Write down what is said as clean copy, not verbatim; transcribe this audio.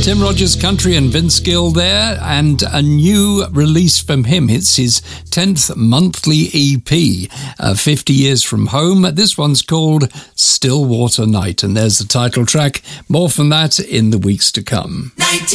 Tim Rogers Country and Vince Gill there, and a new release from him. It's his 10th monthly EP, 50 Years from Home. This one's called Stillwater Night, and there's the title track. More from that in the weeks to come. 19